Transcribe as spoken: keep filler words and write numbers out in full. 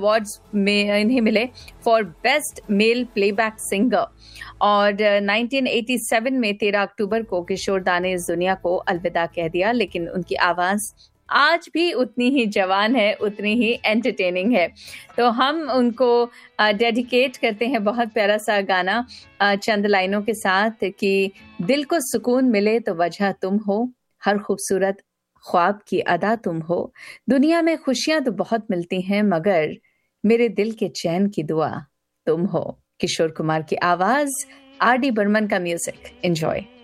Awards में इन्हें मिले for best male playback singer. और नाइनटीन एटी सेवन में तेरह अक्टूबर को किशोर दा ने इस दुनिया को अलविदा कह दिया, लेकिन उनकी आवाज़ आज भी उतनी ही जवान है, उतनी ही एंटरटेनिंग है। तो हम उनको डेडिकेट करते हैं बहुत प्यारा सा गाना चंद लाइनों के साथ कि दिल को सुकून मिले तो वजह तुम हो, हर खूबसूरत ख्वाब की अदा तुम हो, दुनिया में खुशियां तो बहुत मिलती हैं मगर मेरे दिल के चैन की दुआ तुम हो। किशोर कुमार की आवाज, आर डी बर्मन का म्यूजिक। एंजॉय।